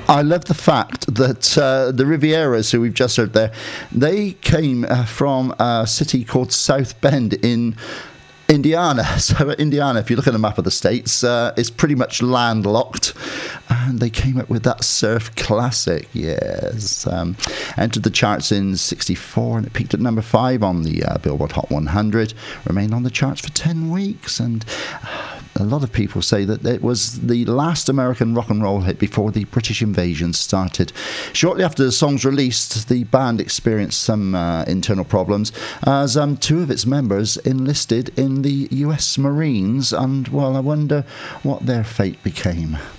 I love the fact that the Rivieras, who we've just heard there, they came from a city called South Bend in Indiana. So Indiana, if you look at a map of the States, is pretty much landlocked. And they came up with that surf classic, yes. Entered the charts in 1964, and it peaked at number 5 on the Billboard Hot 100. Remained on the charts for 10 weeks, and a lot of people say that it was the last American rock and roll hit before the British invasion started. Shortly after the song's released, the band experienced some internal problems as 2 of its members enlisted in the US Marines, and, well, I wonder what their fate became.